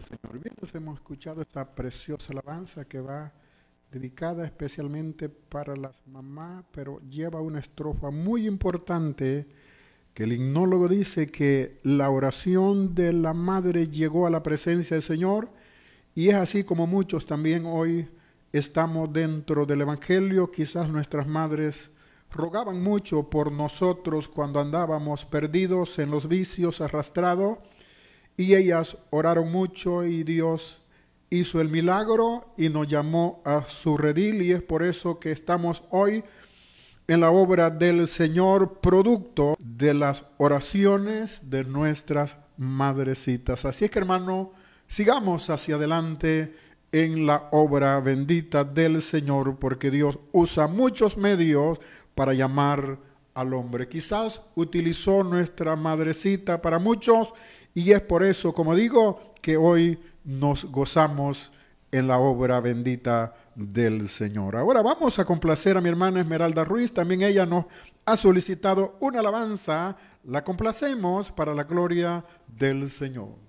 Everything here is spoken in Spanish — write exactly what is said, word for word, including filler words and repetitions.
Señor. Bien, pues hemos escuchado esta preciosa alabanza que va dedicada especialmente para las mamás, pero lleva una estrofa muy importante que el himnólogo dice que la oración de la madre llegó a la presencia del Señor y es así como muchos también hoy estamos dentro del Evangelio. Quizás nuestras madres rogaban mucho por nosotros cuando andábamos perdidos en los vicios, arrastrados, y ellas oraron mucho y Dios hizo el milagro y nos llamó a su redil, y es por eso que estamos hoy en la obra del Señor, producto de las oraciones de nuestras madrecitas. Así es que, hermano, sigamos hacia adelante en la obra bendita del Señor, porque Dios usa muchos medios para llamar al hombre. Quizás utilizó nuestra madrecita para muchos, y es por eso, como digo, que hoy nos gozamos en la obra bendita del Señor. Ahora vamos a complacer a mi hermana Esmeralda Ruiz. También ella nos ha solicitado una alabanza. La complacemos para la gloria del Señor.